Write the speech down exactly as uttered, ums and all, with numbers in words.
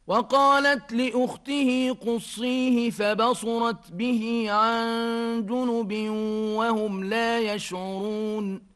وقالت لأخته قصيه فبصرت به عن جنب وهم لا يشعرون